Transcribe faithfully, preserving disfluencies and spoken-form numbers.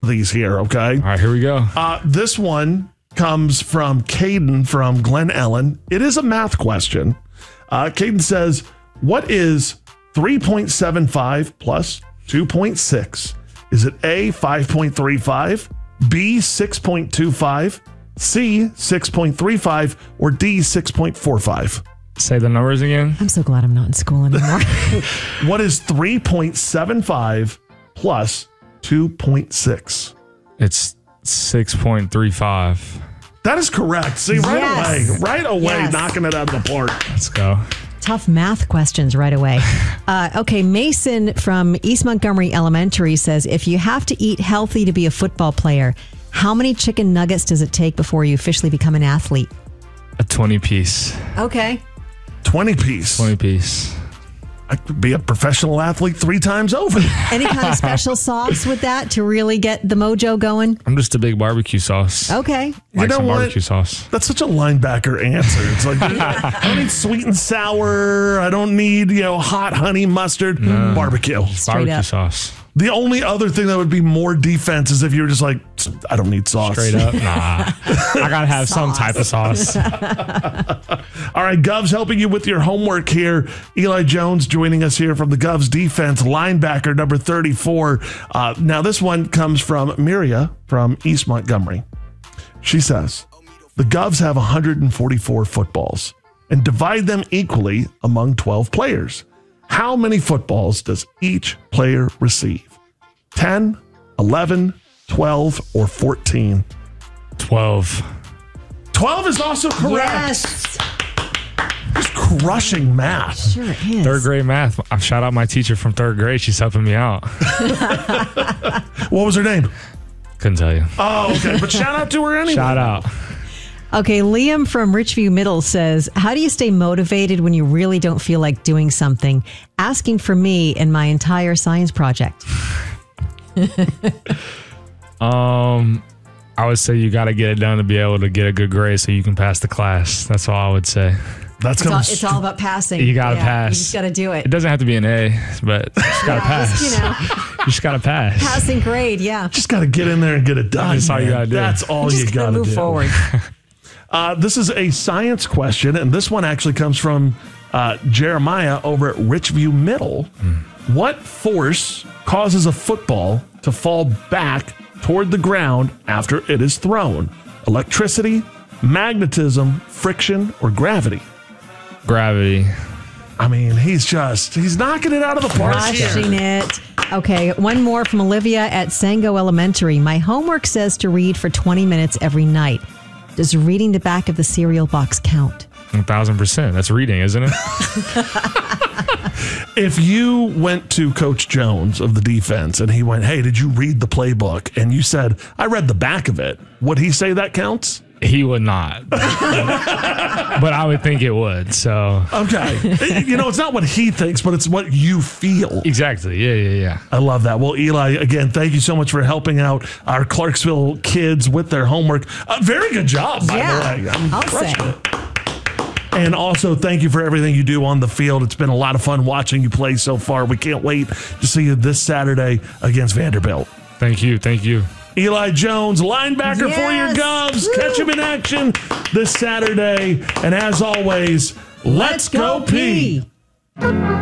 these here, okay? All right, here we go. Uh, this one comes from Caden from Glen Ellen. It is a math question. Uh, Caden says, what is three point seven five plus two point six? Is it A, five point three five, B, six point two five, C, six point three five, or D, six point four five? Say the numbers again. I'm so glad I'm not in school anymore. What is three point seven five plus two point six? It's six point three five. That is correct. See, right Yes. away, right away, Yes. knocking it out of the park. Let's go. Tough math questions right away. Uh, okay, Mason from East Montgomery Elementary says, if you have to eat healthy to be a football player, how many chicken nuggets does it take before you officially become an athlete? A twenty piece. Okay. twenty piece. twenty piece. I could be a professional athlete three times over. Any kind of special sauce with that to really get the mojo going? I'm just a big barbecue sauce. Okay. You Like know some what? barbecue sauce. That's such a linebacker answer. It's like, I don't need sweet and sour. I don't need, you know, hot honey mustard. Barbecue. Barbecue up. sauce. The only other thing that would be more defense is if you were just like, I don't need sauce. Straight up. Nah. I got to have some Sauce. type of sauce. All right, Govs helping you with your homework here. Eli Jones joining us here from the Govs defense, linebacker number thirty-four. Uh, now, this one comes from Miria from East Montgomery. She says, the Govs have one hundred forty-four footballs and divide them equally among twelve players. How many footballs does each player receive? ten, eleven, twelve, or fourteen? twelve. twelve is also correct. Yes. Just crushing math. Sure is. Third grade math. I shout out my teacher from third grade. She's helping me out. What was her name? Couldn't tell you. Oh, okay. But shout out to her anyway. Shout out. Okay, Liam from Richview Middle says, how do you stay motivated when you really don't feel like doing something? Asking for me and my entire science project. Um, I would say you got to get it done to be able to get a good grade so you can pass the class. That's all I would say. That's It's all, coming. it's all about passing. You gotta Yeah, pass. You just got to do it. It doesn't have to be an A, but you just got to pass. Just, you know, You just got to pass. passing grade, yeah. Just got to get in there and get it done. That's all you man. gotta do. That's all Just you gotta got to move do. forward. Uh, this is a science question, and this one actually comes from uh, Jeremiah over at Richview Middle. What force causes a football to fall back toward the ground after it is thrown? Electricity, magnetism, friction, or gravity? Gravity. I mean, he's just, he's knocking it out of the park here. Crushing it. Okay, one more from Olivia at Sango Elementary. My homework says to read for twenty minutes every night. Does reading the back of the cereal box count? A thousand percent. That's reading, isn't it? If you went to Coach Jones of the defense and he went, hey, did you read the playbook? And you said, I read the back of it. Would he say that counts? He would not. But I would think it would. So Okay. You know, it's not what he thinks, but it's what you feel. exactly. Yeah, yeah, yeah. I love that. Well, Eli, again, thank you so much for helping out our Clarksville kids with their homework. Uh, very good job, by Yeah, the way. I'm I'll crushing say. it. And also, thank you for everything you do on the field. It's been a lot of fun watching you play so far. We can't wait to see you this Saturday against Vanderbilt. Thank you. Thank you. Eli Jones, linebacker Yes. for your Govs. Woo. Catch him in action this Saturday. And as always, let's, go, P.